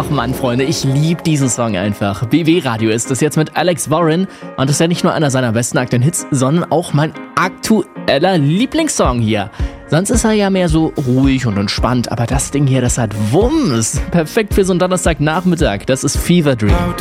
Ach Mann, Freunde, ich liebe diesen Song einfach. BW-Radio ist das jetzt mit Alex Warren. Und das ist ja nicht nur einer seiner besten aktuellen Hits, sondern auch mein aktueller Lieblingssong hier. Sonst ist er ja mehr so ruhig und entspannt, aber das Ding hier, das hat Wumms. Perfekt für so einen Donnerstagnachmittag. Das ist Fever Dream.